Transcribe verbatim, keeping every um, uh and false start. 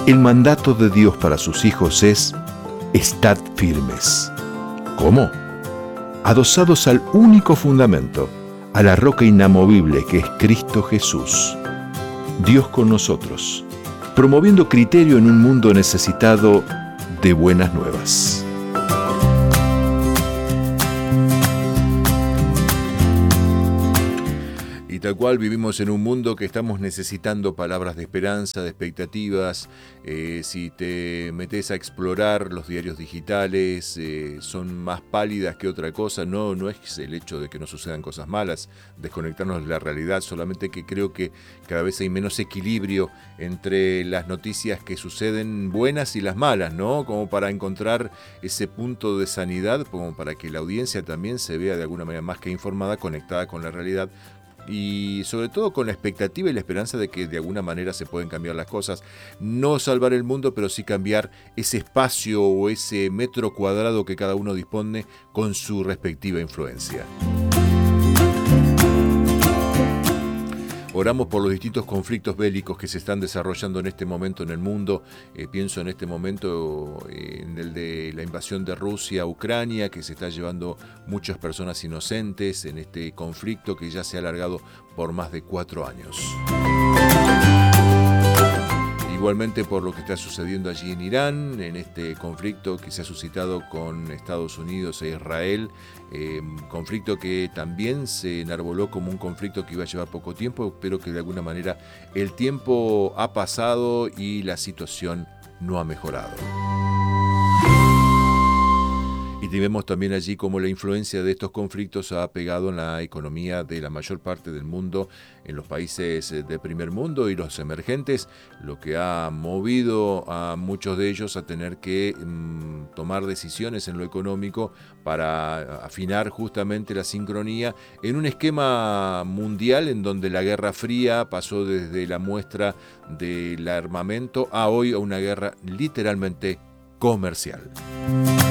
El mandato de Dios para sus hijos es: estad firmes. ¿Cómo? Adosados al único fundamento, a la roca inamovible que es Cristo Jesús. Dios con nosotros, promoviendo criterio en un mundo necesitado de buenas nuevas. Y tal cual vivimos en un mundo que estamos necesitando palabras de esperanza, de expectativas. Eh, si te metes a explorar los diarios digitales, eh, son más pálidas que otra cosa. No, no es el hecho de que no sucedan cosas malas, desconectarnos de la realidad, solamente que creo que cada vez hay menos equilibrio entre las noticias que suceden buenas y las malas, ¿no? Como para encontrar ese punto de sanidad, como para que la audiencia también se vea de alguna manera más que informada, conectada con la realidad, y sobre todo con la expectativa y la esperanza de que de alguna manera se pueden cambiar las cosas. No salvar el mundo, pero sí cambiar ese espacio o ese metro cuadrado que cada uno dispone con su respectiva influencia. Oramos por los distintos conflictos bélicos que se están desarrollando en este momento en el mundo. Eh, pienso en este momento eh, en el de la invasión de Rusia a Ucrania, que se está llevando muchas personas inocentes en este conflicto que ya se ha alargado por más de cuatro años. Igualmente por lo que está sucediendo allí en Irán, en este conflicto que se ha suscitado con Estados Unidos e Israel, eh, conflicto que también se enarboló como un conflicto que iba a llevar poco tiempo, pero que de alguna manera el tiempo ha pasado y la situación no ha mejorado. Y vemos también allí cómo la influencia de estos conflictos ha pegado en la economía de la mayor parte del mundo, en los países de primer mundo y los emergentes, lo que ha movido a muchos de ellos a tener que mm, tomar decisiones en lo económico para afinar justamente la sincronía en un esquema mundial en donde la Guerra Fría pasó desde la muestra del armamento a hoy a una guerra literalmente comercial.